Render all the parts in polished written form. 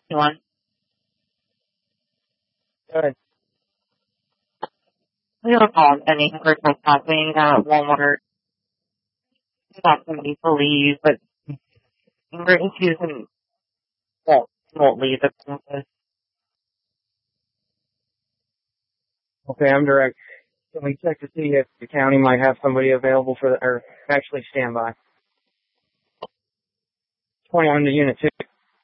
One. Good. We have a call pending for trespassing at Walmart. Got somebody to leave, but emergencies and won't leave the premises. Okay, I'm direct. Can we check to see if the county might have somebody available for or actually stand by? 21 to Unit 2.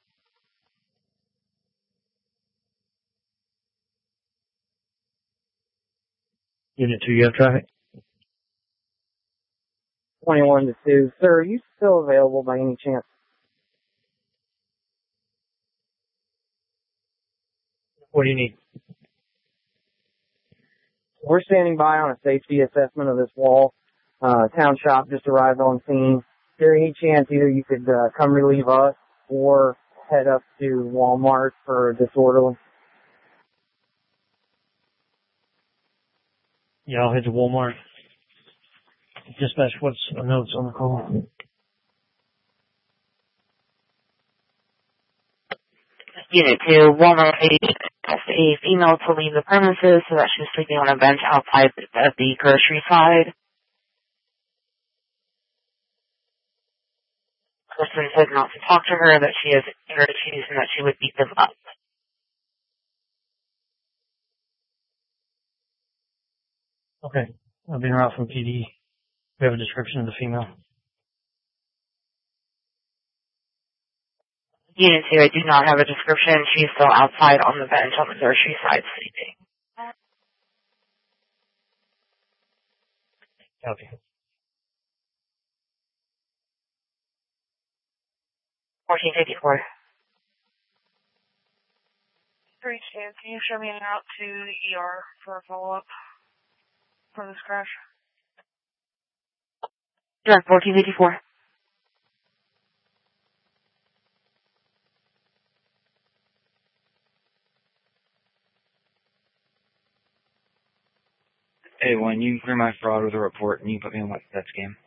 Unit 2, you have traffic? 21 to 2. Sir, are you still available by any chance? What do you need? We're standing by on a safety assessment of this wall. Town shop just arrived on scene. Is there any chance either you could come relieve us or head up to Walmart for a disorderly? Yeah, I'll head to Walmart. Dispatch, what's the notes on the call? Unit 2, Walmart asked a female to leave the premises so that she was sleeping on a bench outside of the grocery side. Person said not to talk to her, that she has anger issues, and that she would beat them up. Okay. I've been around from PD. We have a description of the female. Unit 2, I do not have a description. She's still outside on the bench on the grocery side sleeping. Okay. 1454. Great, Stan. Can you show me out to the ER for a follow-up for this crash? Sure, 1454. Hey, when you clear my fraud with a report and you put me on my stats game.